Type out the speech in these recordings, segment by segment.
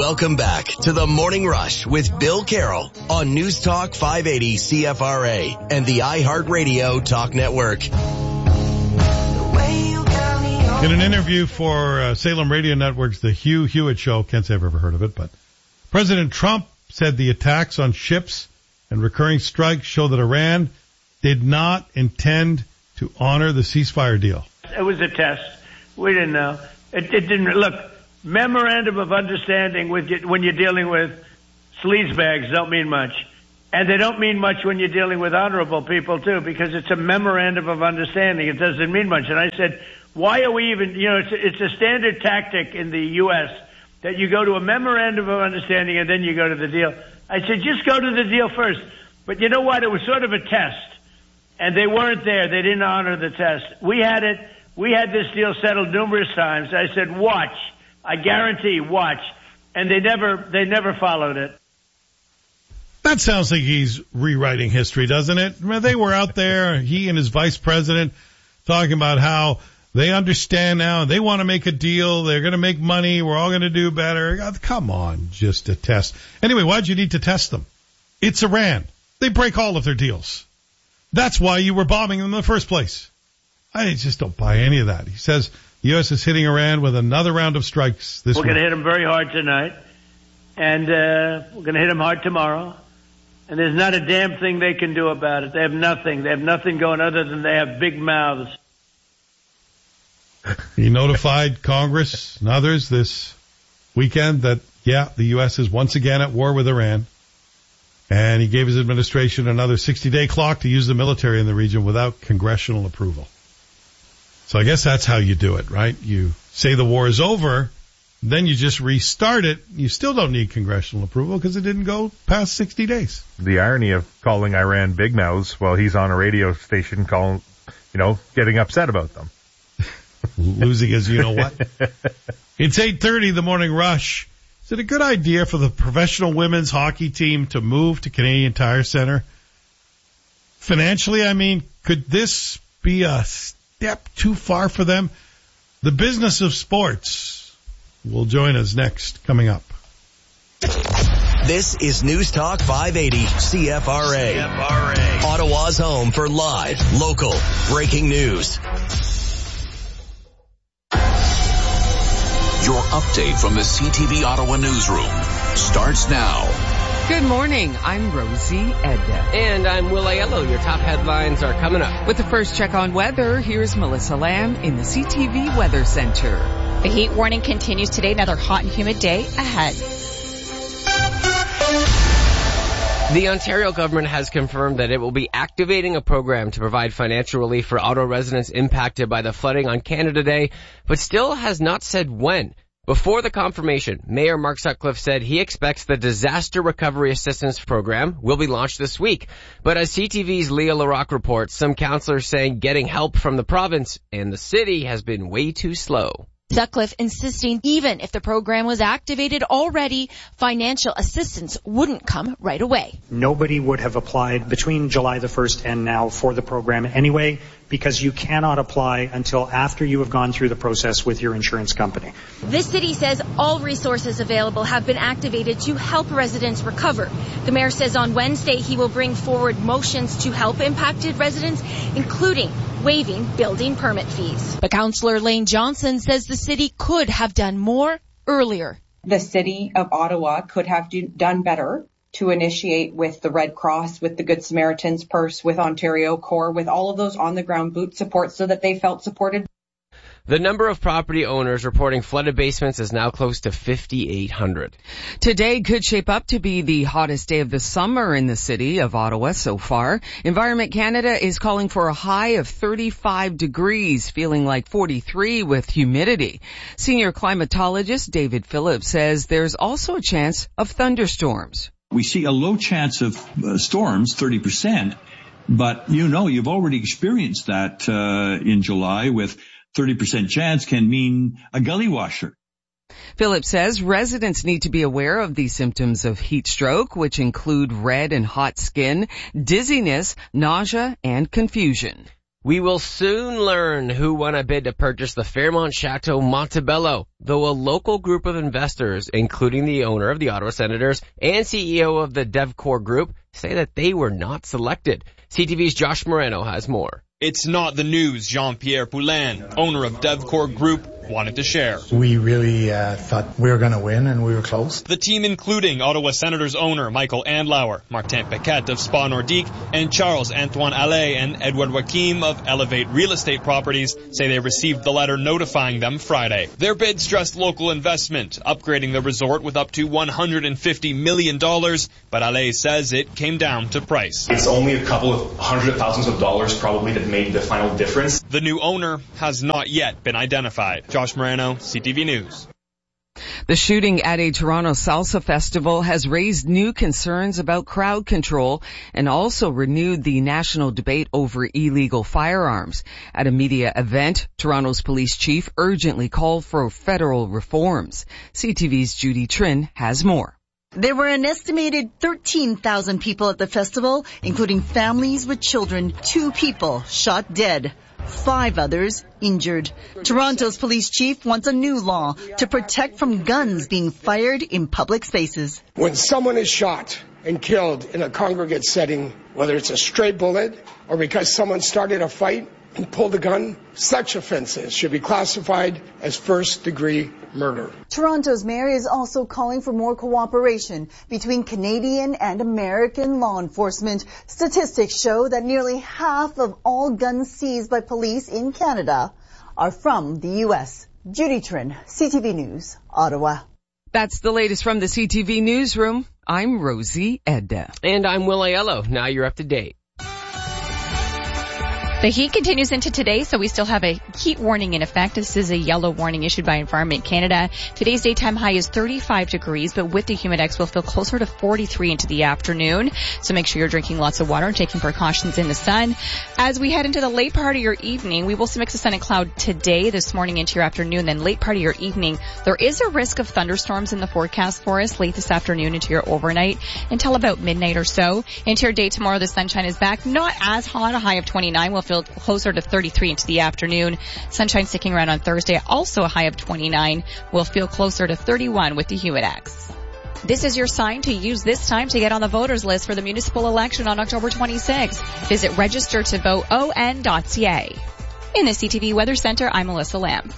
Welcome back to the Morning Rush with Bill Carroll on News Talk 580 CFRA and the iHeartRadio Talk Network. In an interview for Salem Radio Network's The Hugh Hewitt Show, can't say I've ever heard of it, but President Trump said the attacks on ships and recurring strikes show that Iran did not intend to honor the ceasefire deal. It was a test. We didn't know. It didn't. Look, memorandum of understanding when you're dealing with sleazebags don't mean much. And they don't mean much when you're dealing with honorable people, too, because it's a memorandum of understanding. It doesn't mean much. And I said, why are we even, it's a standard tactic in the U.S. that you go to a memorandum of understanding and then you go to the deal. I said, just go to the deal first. But you know what? It was sort of a test. And they weren't there. They didn't honor the test. We had it. We had this deal settled numerous times. I said, watch. I guarantee, watch. And they never followed it. That sounds like he's rewriting history, doesn't it? They were out there, he and his vice president, talking about how they understand now, they want to make a deal, they're going to make money, we're all going to do better. Come on, just a test. Anyway, why'd you need to test them? It's Iran. They break all of their deals. That's why you were bombing them in the first place. I just don't buy any of that. He says the U.S. is hitting Iran with another round of strikes this week. We're going to hit them very hard tonight, and we're going to hit them hard tomorrow. And there's not a damn thing they can do about it. They have nothing. They have nothing going other than they have big mouths. He notified Congress and others this weekend that, the U.S. is once again at war with Iran. And he gave his administration another 60-day clock to use the military in the region without congressional approval. So I guess that's how you do it, right? You say the war is over, then you just restart it. You still don't need congressional approval because it didn't go past 60 days. The irony of calling Iran big mouths while he's on a radio station getting upset about them. Losing his you-know-what. It's 8:30, the Morning Rush. Is it a good idea for the professional women's hockey team to move to Canadian Tire Center? Financially, could this be a step too far for them? The business of sports will join us next, coming up. This is News Talk 580 CFRA. Ottawa's home for live, local, breaking news. Your update from the CTV Ottawa newsroom starts now. Good morning. I'm Rosie Edda. And I'm Will Aiello. Your top headlines are coming up. With the first check on weather, here's Melissa Lamb in the CTV Weather Center. The heat warning continues today. Another hot and humid day ahead. The Ontario government has confirmed that it will be activating a program to provide financial relief for Ottawa residents impacted by the flooding on Canada Day, but still has not said when. Before the confirmation, Mayor Mark Sutcliffe said he expects the Disaster Recovery Assistance Program will be launched this week. But as CTV's Leah LaRocque reports, some councillors saying getting help from the province and the city has been way too slow. Sutcliffe insisting even if the program was activated already, financial assistance wouldn't come right away. Nobody would have applied between July the 1st and now for the program anyway, because you cannot apply until after you have gone through the process with your insurance company. This city says all resources available have been activated to help residents recover. The mayor says on Wednesday he will bring forward motions to help impacted residents, including waiving building permit fees. But Councillor Lane Johnson says the city could have done more earlier. The city of Ottawa could have done better to initiate with the Red Cross, with the Good Samaritan's Purse, with Ontario Corps, with all of those on-the-ground boot support so that they felt supported. The number of property owners reporting flooded basements is now close to 5,800. Today could shape up to be the hottest day of the summer in the city of Ottawa so far. Environment Canada is calling for a high of 35 degrees, feeling like 43 with humidity. Senior climatologist David Phillips says there's also a chance of thunderstorms. We see a low chance of storms, 30%, but you've already experienced that in July with 30% chance can mean a gully washer. Phillips says residents need to be aware of the symptoms of heat stroke, which include red and hot skin, dizziness, nausea, and confusion. We will soon learn who won a bid to purchase the Fairmont Chateau Montebello, though a local group of investors, including the owner of the Ottawa Senators and CEO of the Devcor Group, say that they were not selected. CTV's Josh Moreno has more. It's not the news Jean-Pierre Poulin, owner of Devcor Group, wanted to share. We really thought we were going to win, and we were close. The team including Ottawa Senators owner Michael Andlauer, Martin Paquette of Spa Nordique, and Charles-Antoine Allais and Edward Joachim of Elevate Real Estate Properties say they received the letter notifying them Friday. Their bid stressed local investment, upgrading the resort with up to $150 million, but Allais says it came down to price. It's only a couple of hundred of thousands of dollars probably that made the final difference. The new owner has not yet been identified. Josh Moreno, CTV News. The shooting at a Toronto salsa festival has raised new concerns about crowd control and also renewed the national debate over illegal firearms. At a media event, Toronto's police chief urgently called for federal reforms. CTV's Judy Trin has more. There were an estimated 13,000 people at the festival, including families with children. 2 people shot dead. 5 others injured. Toronto's police chief wants a new law to protect from guns being fired in public spaces. When someone is shot and killed in a congregate setting, whether it's a stray bullet or because someone started a fight and pulled a gun, such offenses should be classified as first-degree murder. Toronto's mayor is also calling for more cooperation between Canadian and American law enforcement. Statistics show that nearly half of all guns seized by police in Canada are from the U.S. Judy Trin, CTV News, Ottawa. That's the latest from the CTV Newsroom. I'm Rosie Edda. And I'm Will Aiello. Now you're up to date. The heat continues into today, so we still have a heat warning in effect. This is a yellow warning issued by Environment Canada. Today's daytime high is 35 degrees, but with the Humidex, we'll feel closer to 43 into the afternoon. So make sure you're drinking lots of water and taking precautions in the sun. As we head into the late part of your evening, we will see a mix of sun and cloud today, this morning into your afternoon. Then late part of your evening, there is a risk of thunderstorms in the forecast for us late this afternoon into your overnight until about midnight or so. Into your day tomorrow, the sunshine is back. Not as hot, a high of 29. We'll feel closer to 33 into the afternoon. Sunshine sticking around on Thursday, also a high of 29. We'll feel closer to 31 with the Humidex. This is your sign to use this time to get on the voters list for the municipal election on October 26. Visit registertovoteon.ca. In the CTV Weather Center, I'm Melissa Lamb.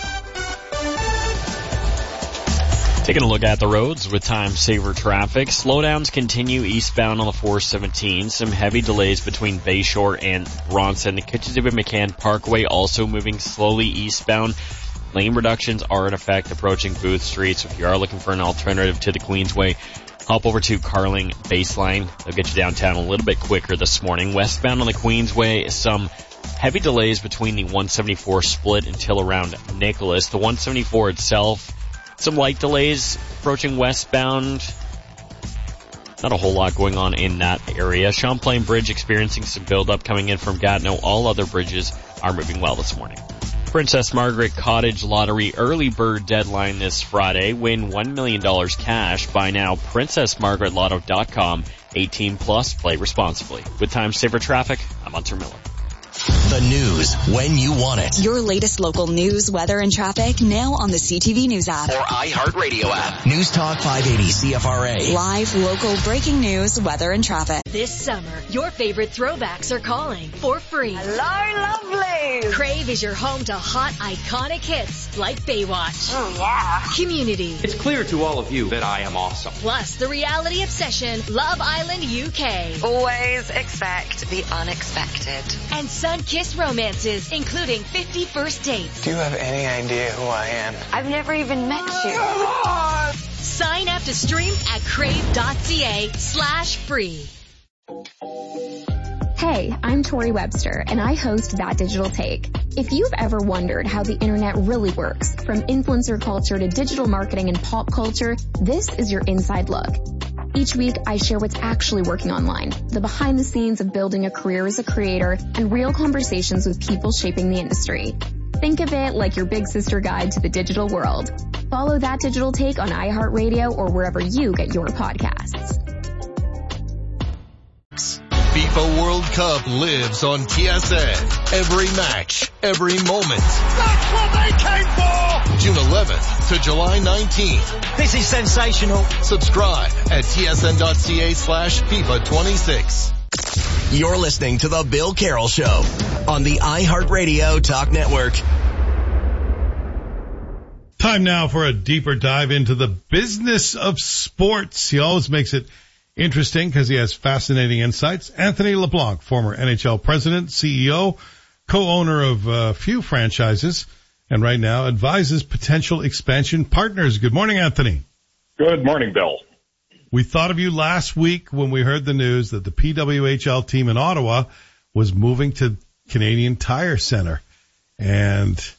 Taking a look at the roads with time-saver traffic. Slowdowns continue eastbound on the 417. Some heavy delays between Bayshore and Bronson. The Kitchissippi-McCann Parkway also moving slowly eastbound. Lane reductions are in effect approaching Booth Street. So if you are looking for an alternative to the Queensway, hop over to Carling Baseline. They'll get you downtown a little bit quicker this morning. Westbound on the Queensway, some heavy delays between the 174 split until around Nicholas. The 174 itself, some light delays approaching westbound. Not a whole lot going on in that area. Champlain Bridge experiencing some buildup coming in from Gatineau. All other bridges are moving well this morning. Princess Margaret Cottage Lottery early bird deadline this Friday. Win $1 million cash. Buy now. PrincessMargaretLotto.com. 18 plus. Play responsibly. With time saver traffic, I'm Hunter Miller. The news when you want it. Your latest local news, weather, and traffic now on the CTV News app. Or iHeartRadio app. News Talk 580 CFRA. Live, local, breaking news, weather, and traffic. This summer, your favorite throwbacks are calling for free. Hello, lovely. Crave is your home to hot, iconic hits like Baywatch. Oh, yeah. Community. It's clear to all of you that I am awesome. Plus, the reality obsession, Love Island UK. Always expect the unexpected. And sun-kissed romances, including 50 First Dates. Do you have any idea who I am? I've never even met you. Sign up to stream at crave.ca/free. Hey, I'm Tori Webster, and I host That Digital Take. If you've ever wondered how the internet really works, from influencer culture to digital marketing and pop culture, this is your inside look. Each week, I share what's actually working online, the behind the scenes of building a career as a creator, and real conversations with people shaping the industry. Think of it like your big sister guide to the digital world. Follow That Digital Take on iHeartRadio or wherever you get your podcasts. FIFA World Cup lives on TSN. Every match, every moment. That's what they came for! June 11th to July 19th. This is sensational. Subscribe at tsn.ca/FIFA 26. You're listening to The Bill Carroll Show on the iHeartRadio Talk Network. Time now for a deeper dive into the business of sports. He always makes it interesting because he has fascinating insights. Anthony LeBlanc, former NHL president, CEO, co-owner of a few franchises, and right now advises potential expansion partners. Good morning, Anthony. Good morning, Bill. We thought of you last week when we heard the news that the PWHL team in Ottawa was moving to Canadian Tire Center. And